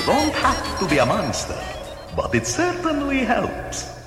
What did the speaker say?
don't have to be a monster, but it certainly helps.